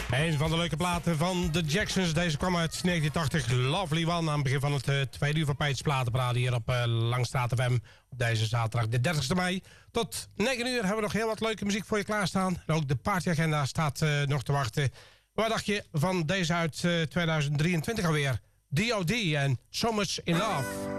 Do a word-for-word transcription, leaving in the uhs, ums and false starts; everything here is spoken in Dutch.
Een van de leuke platen van de Jacksons. Deze kwam uit negentien tachtig. Lovely One. Aan het begin van het uh, tweede uur van Peet's Platenparade hier op uh, Langstraat F M. Op deze zaterdag de dertigste mei. Tot negen uur hebben we nog heel wat leuke muziek voor je klaarstaan. En ook de partyagenda staat uh, nog te wachten. Wat dacht je van deze uit uh, tweeduizend drieëntwintig alweer? D O D en So Much In Love.